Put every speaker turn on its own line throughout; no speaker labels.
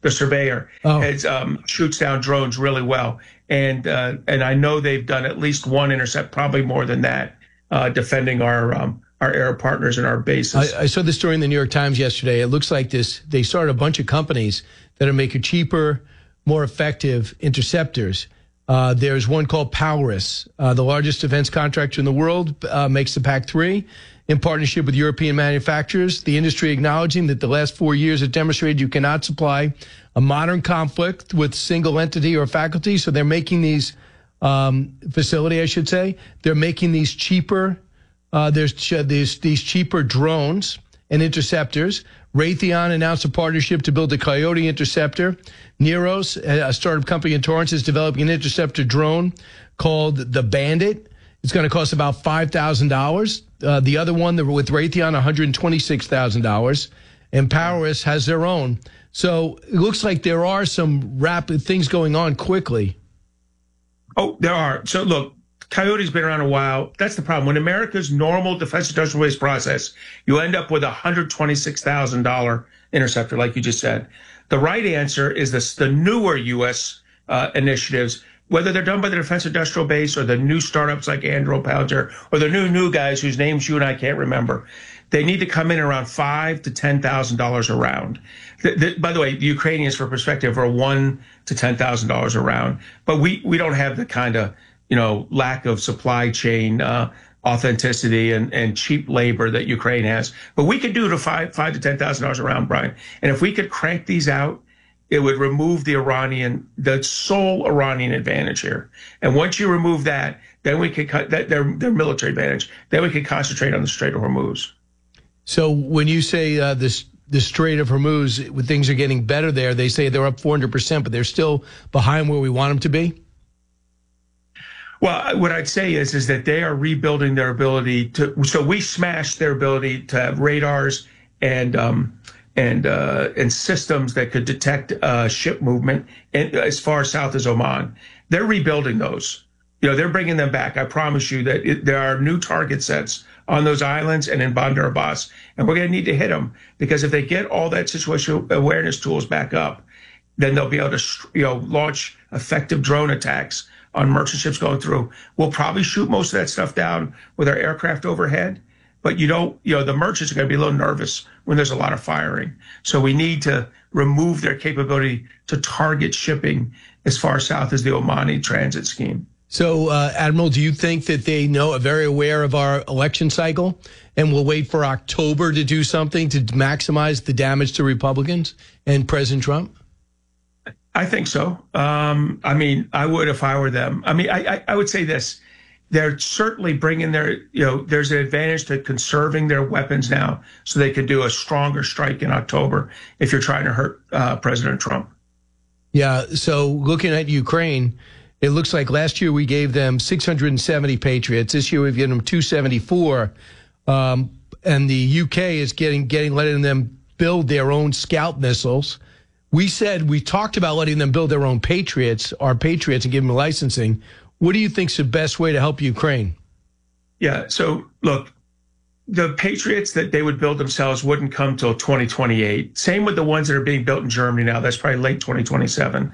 the surveyor,
Oh,
has shoots down drones really well. And I know they've done at least one intercept, probably more than that, defending our air partners and our bases.
I saw this story in the New York Times yesterday. It looks like they started a bunch of companies that are making cheaper, more effective interceptors. There's one called Powris, the largest defense contractor in the world, makes the PAC-3 in partnership with European manufacturers. The industry acknowledging that the last 4 years have demonstrated you cannot supply a modern conflict with single entity or faculty. So they're making these facility, I should say, they're making these cheaper. There's these cheaper drones and interceptors. Raytheon announced a partnership to build a Coyote interceptor. Neros, a startup company in Torrance, is developing an interceptor drone called the Bandit. It's going to cost about $5,000. The other one with Raytheon, $126,000. And Powris has their own. So it looks like there are some rapid things going on quickly.
Oh, there are. So look, Coyote's been around a while. That's the problem. When America's normal defense industrial base process, you end up with a $126,000 interceptor, like you just said. The right answer is the newer U.S. Initiatives, whether they're done by the defense industrial base or the new startups like Anduril, Palantir, or the new guys whose names you and I can't remember. They need to come in around $5,000 to $10,000 a round. By the way, the Ukrainians, for perspective, are $1,000 to $10,000 a round. But we don't have the kind of lack of supply chain authenticity and cheap labor that Ukraine has. But we could do it to $5,000 to $10,000 a round, Brian. And if we could crank these out, it would remove the sole Iranian advantage here. And once you remove that, then we could cut their military advantage. Then we could concentrate on the Strait of Hormuz.
So when you say the Strait of Hormuz, when things are getting better there, they say they're up 400%, but they're still behind where we want them to be?
Well, what I'd say is that they are rebuilding their ability to. So we smashed their ability to have radars and systems that could detect ship movement as far south as Oman. They're rebuilding those. They're bringing them back. I promise you that there are new target sets on those islands and in Bandar Abbas, and we're going to need to hit them, because if they get all that situational awareness tools back up, then they'll be able to launch effective drone attacks on merchant ships going through. We'll probably shoot most of that stuff down with our aircraft overhead, but the merchants are going to be a little nervous when there's a lot of firing. So we need to remove their capability to target shipping as far south as the Omani transit scheme.
So, Admiral, do you think that they are very aware of our election cycle and will wait for October to do something to maximize the damage to Republicans and President Trump?
I think so. I would if I were them. I would say this. They're certainly bringing there's an advantage to conserving their weapons now so they could do a stronger strike in October if you're trying to hurt President Trump.
Yeah, so looking at Ukraine, it looks like last year we gave them 670 Patriots. This year we've given them 274. And the UK is letting them build their own Scout missiles. We talked about letting them build their own Patriots, and give them licensing. What do you think is the best way to help Ukraine?
Yeah, so look, the Patriots that they would build themselves wouldn't come till 2028. Same with the ones that are being built in Germany now. That's probably late 2027.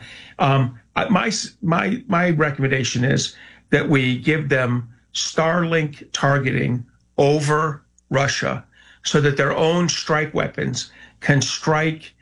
My recommendation is that we give them Starlink targeting over Russia so that their own strike weapons can strike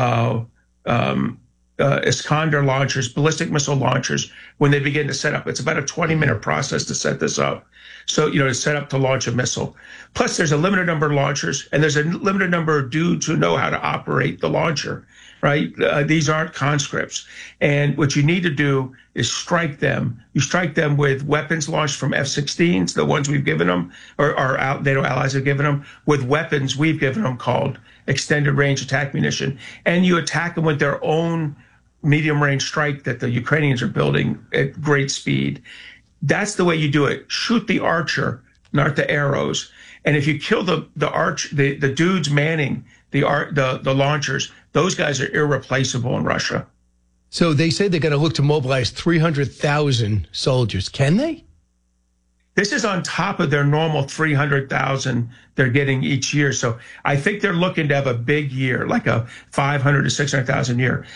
Iskander launchers, ballistic missile launchers, when they begin to set up. It's about a 20-minute process to set this up. So, to set up to launch a missile. Plus, there's a limited number of launchers, and there's a limited number of dudes who know how to operate the launcher, right? These aren't conscripts. And what you need to do is strike them. You strike them with weapons launched from F-16s, the ones we've given them, or our NATO allies have given them, with weapons we've given them called extended range attack munition. And you attack them with their own medium range strike that the Ukrainians are building at great speed. That's the way you do it. Shoot the archer, not the arrows. And if you kill the dudes manning the launchers, those guys are irreplaceable in Russia.
So they say they're going to look to mobilize 300,000 soldiers. Can they?
This is on top of their normal 300,000 they're getting each year. So I think they're looking to have a big year, like a 500 to 600,000 year.